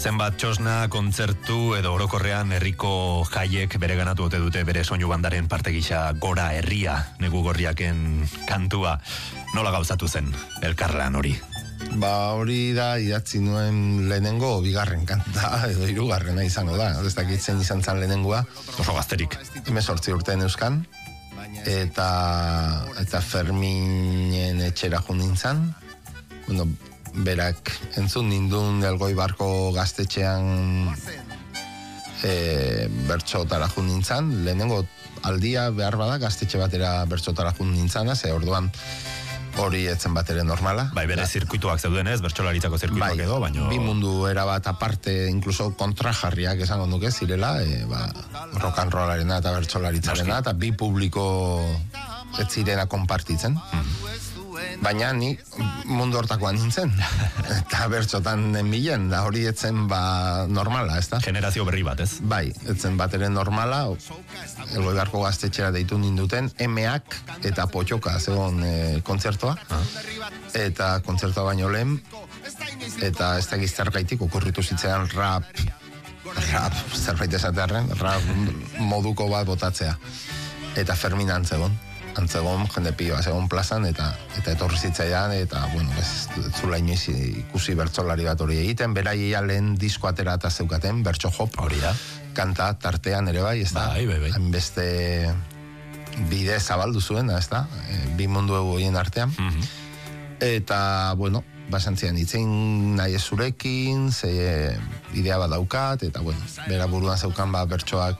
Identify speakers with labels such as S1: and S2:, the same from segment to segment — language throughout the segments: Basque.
S1: Zenbat txosna, kontzertu edo orokorrean herriko jaiek bereganatu ote dute bere soinu bandaren parte gisa Gora Herria, Negu Gorriaken kantua. Nola gauzatu zen elkarlan hori?
S2: Hori da idatzi nuen lehenengo bigarren kanta edo hirugarrena izango da. Ez dakit zein izan zen lehenengoa.
S1: Oso gazterik.
S2: 18 urtean euskan. Eta Ferminen etxera jo nintzen. Bueno, berak entzun nindun Elgoi Barko gaztetxean bertxotara jo nintzen. Lehenengo aldia behar bada gaztetxe batera bertxotara jo nintzen, ze orduan hori etzen bat ere normala.
S1: Bai, bere zirkuituak zeuden ez, bertsolaritzako zirkuituak edo, baino...
S2: Bi mundu erabat aparte, incluso kontrajarriak esango nuke zirela, rock and rollarena eta bertsolaritzarena, eta bi publiko ez zirena konpartitzen. Baina ni mundu hortakoan nintzen, eta bertxotan nenbilen, da hori etzen normala, ez da?
S1: Generazio berri bat, ez?
S2: Bai, etzen bat ere normala, Elgoi Barko gaztetxera deitu ninduten, emeak eta potxoka zegoen kontzertoa, eta kontzertoa baino lehen, eta ez da gizargaitik okurritu zitzean rap, zerbait esatearen, rap moduko bat botatzea, eta Fermin antzegon, jende pioa, zegoen plazan, eta etorri zitzaidan, eta, bueno, ez zula inoiz ikusi bertsolari bat hori egiten, beraia lehen disko atera eta zeukaten, bertso hop,
S1: hori da,
S2: kanta tartean ere bai, ez da, hainbeste bide zabaldu zuen, ez da, bi mundu egin artean, eta, bueno, basantzian itzein nahi ez zurekin, ze idea bat daukat, eta, bueno, bera buruan zeukan bertsoak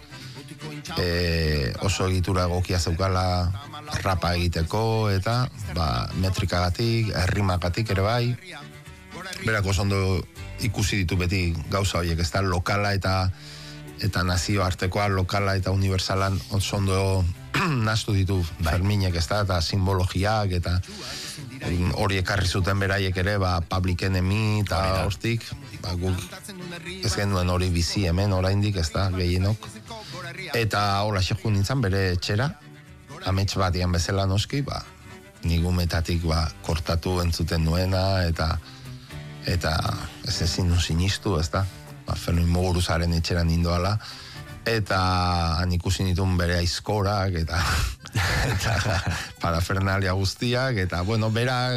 S2: oso egitura egokia zeukala rapa egiteko, eta metrikagatik, errimagatik ere bai, berak oso ondo ikusi ditu beti gauza horiek, ez da, lokala eta nazio artekoa, lokala eta universalan oso ondo nastu ditu Ferminek, ez da, eta simbologiak, eta hori ekarri zuten beraiek ere, Public Enemy, eta hortik, guk ez genuen hori bizi hemen oraindik, ez da, gehienok, eta hola xeju nintzen bere etxera, amets batian bezala noski, nigumetatik kortatu entzuten nuena, eta ez ezin nun sinistu, ez da, Fermin Muguruzaren etxera nindoala, eta han ikusi nituen bere aizkorak, eta parafernalia guztiak, eta, bueno,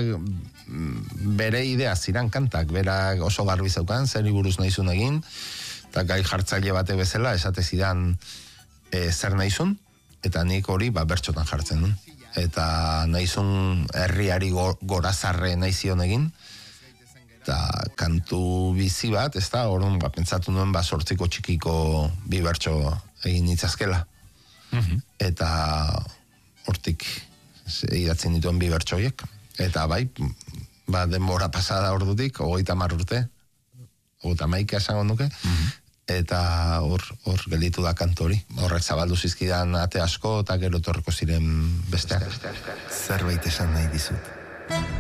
S2: bere idea ziran kantak, bera oso garbi zeukan, zer buruz nahizun egin, eta gai jartzaile bate bezala, esate zidan zer nahizun, eta nik hori bertxotan jartzen duen. Eta nahizun herriari gorazarre nahizion egin, eta kantu bizi bat, ez da, orduan pentsatu nuen sortziko txikiko bi bertso egin nitzazkela. Eta hortik idatzen dituen bi bertsoiek. Eta bai, denbora pasada ordutik, 30 urte, 31 esango nuke, eta hor gelditu da kantu hori. Horrek zabaldu zizkidan ate asko, eta gero torreko ziren besteak. Zerbait esan nahi dizut.